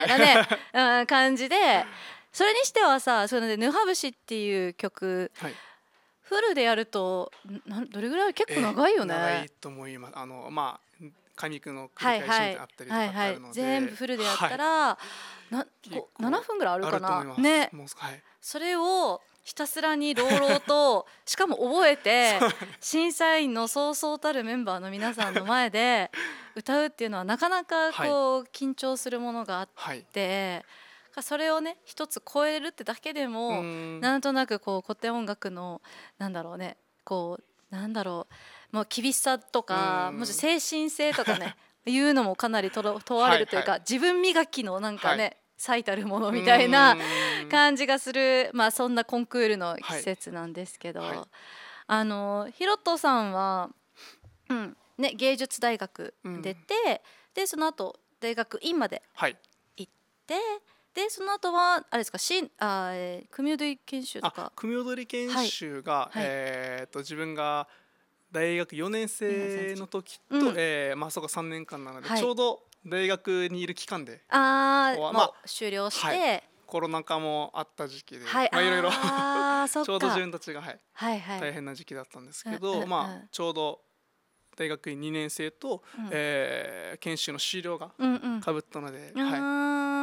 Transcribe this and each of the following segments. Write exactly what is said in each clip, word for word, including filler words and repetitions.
たいなね、うん、感じで、それにしてはさ、それでヌハ節っていう曲、 はい、 フルでやるとなどれぐらい？結構長いよね。 えー長いと思います。あのまあカミクの繰はいり返しみたいはいなのあったりとかはいはい、 ってあるので、 全部フルでやったら、 はい、 な結構ななふんぐらいあるかなあると思います。 ね。 もうはい、 それをひたすらに朗々としかも覚えて審査員のそうそうたるメンバーの皆さんの前で歌うっていうのはなかなかこう緊張するものがあっはい、 て、それをね一つ超えるってだけでうもーんなんとなくこう古典音楽のなんだろうね、こうなんだろう、もう厳しさとうかーんもし精神性とかねいうのもかなりとろ問われるというか、 はいはい自分磨きのなんかね、 はい最たるものうみたいなーん感じがする、まあそんなコンクールの季はい節なんですけど、 はいあのヒロトさんは、うんね、芸術大学出て、うん、でその後大学院まではい行って、でその後はあれですか、しあ、えー、組踊り研修とか。 あ組踊り研修が、 はいはい、 えー、と自分が大学よねん生の時と、うん、えー、まあそうかさんねんかんなので、はい、ちょうど大学にいる期間で、 あまあ、 もう終了して、はい、 コロナ禍もあった時期で、 はい、 まあいろいろちょうど自分たちが、はいはいはい、 大変な時期だったんですけど、 うんうんうん、 まあちょうど大学院にねん生と、うん、えー、研修の終了がかぶったので、うんうん、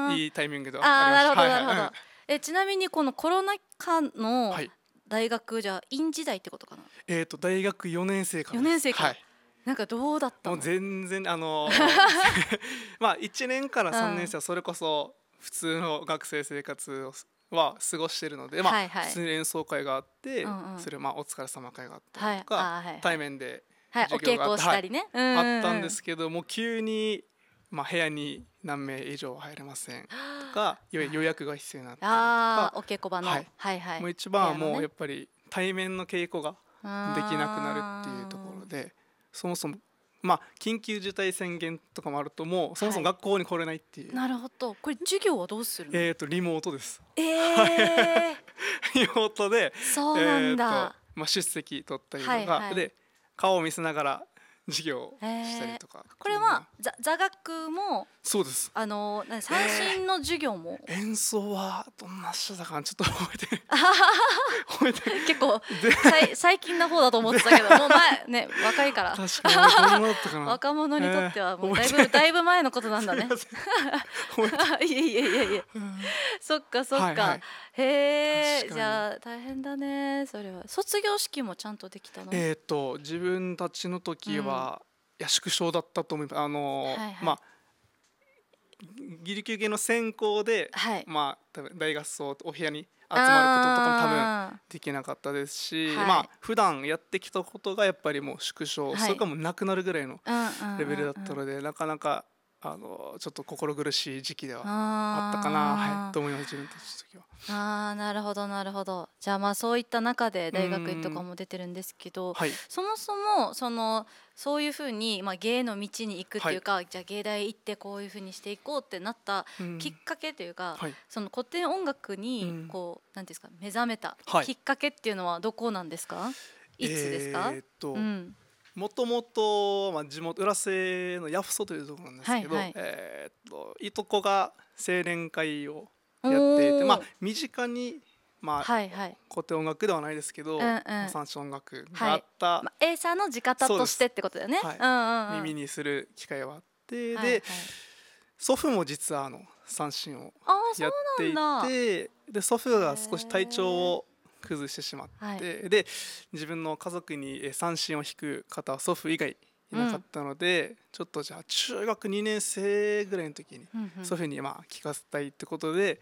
はい、いいタイミングではありました。あ、なるほど、なるほど、はい、 えちなみにこのコロナ禍の大学じゃ院時代ってことかな。 えーと大学よねん生からです。 よねん生か、 はい、 なんかどうだったの？ もう全然あのまあいちねんからさんねん生はそれこそ普通の学生生活をは過ごしているので、まあ、はいはい、普通に演奏会があって、うんうん、それまあお疲れ様会があったりとか、はいはいはい、対面で授業があって、はい、お稽古したりね、うんうんうん、あったんですけども、急に、まあ、部屋に何名以上入れませんとか予約が必要になったりとか、 お稽古場の、 はいはいはい、もう一番はもうやっぱり対面の稽古ができなくなるっていうところで、そもそもまあ緊急事態宣言とかもあるともうそもそも学校に来れないっていう、 はい、なるほど。これ授業はどうするの？ えーとリモートです。 えー、 リモートでそうなんだ、 えーとまあ、出席取ったりとか、はいはい、で顔を見せながら授業をしたりとか、 えー、これは座座学もそうです。 あの三振の授業も、 えー、演奏はどんなしてたかちょっと覚えて覚えて結構最近な方だと思ってたけどもう前ね若いから確かにどんなだったかな若者にとってはもうだいぶ、えー、だいぶ前のことなんだねいやいやいやいやそっかそっか、はいはい、へえ、じゃあ大変だね。それは卒業式もちゃんとできたの？ えっ、ー、と自分たちの時は、うん、いや縮小だったと思います。あの、はいはい、まあギリキュー系の専攻で、はい、まあ多分大合奏お部屋に集まることとかも多分できなかったですし、はい、まあ普段やってきたことがやっぱりもう縮小、はい、それかもなくなるぐらいのレベルだったので、なかなかあのちょっと心苦しい時期ではあったかな、はい、と思います。自分たちの時は。 あー、なるほどなるほど。じゃあまあそういった中で大学院とかも出てるんですけど、はい、そもそもそのそういうふうに、まあ、芸の道に行くっていうか、はい、じゃあ芸大行ってこういうふうにしていこうってなったきっかけというか、はい、その古典音楽にこう、なんていうんですか、目覚めたきっかけっていうのはどこなんですか？いつですか？ えーっと、うんもともと、まあ、地元浦瀬の八房というところなんですけど、はいはい、えー、といとこが青年会をやっていて、まあ、身近に、まあはいはい、古典音楽ではないですけど、うんうん、三種音楽があった、はい、 まあ、エイサーの地方としてってことだよね、はいうんうんうん、耳にする機会はあって、はいはい、で祖父も実はあの三種をやっていて、で祖父が少し体調を崩してしまって、はい、で自分の家族に三線を弾く方は祖父以外いなかったので、うん、ちょっとじゃあ中学にねん生ぐらいの時に祖父にまあ聞かせたいってことで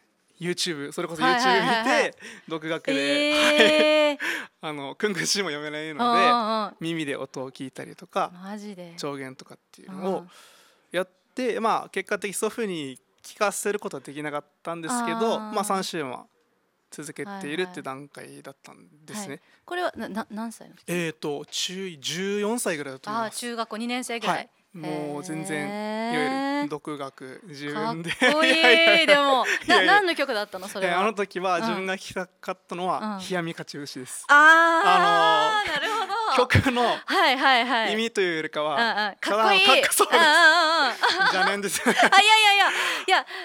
YouTube それこそ YouTube 見て、はいはいはいはい、独学で、えー、あの訓句詞も読めないので耳で音を聞いたりとか調弦とかっていうのをやって、まあ、結果的に祖父に聞かせることはできなかったんですけど、まあ、三線は続けているって段階だったんですね、はいはい、 これはなな何歳の人？ えーと中じゅうよんさいぐらいだと思います。 あ、中学校にねん生ぐらい、はい、 もう全然いわゆる独学自分でかっこいいいやいやいやでもな何の曲だったのそれは？ あの時は自分が聴きたかったのは「冷やみ勝ち牛」です、 うん、あー、あのー、なるほど。 曲の意味というよりかは、 はいはいはい、かっこいいかっこそうです邪念ですあ、いやいやいやいや